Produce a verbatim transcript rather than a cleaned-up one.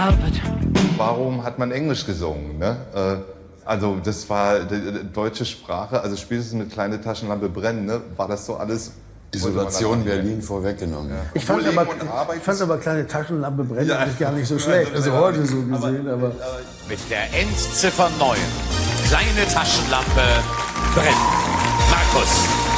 carpet. Warum hat man Englisch gesungen? Ne? Äh, also das war die deutsche Sprache, also spätestens mit kleine Taschenlampe brennen, ne? War das so alles... Isolation Berlin vorweggenommen. Ja. Ich, fand aber, ich fand aber kleine Taschenlampe brennen ja. eigentlich gar nicht so schlecht. Also heute so gesehen, aber... Mit der Endziffer neun. Kleine Taschenlampe brennt. Markus.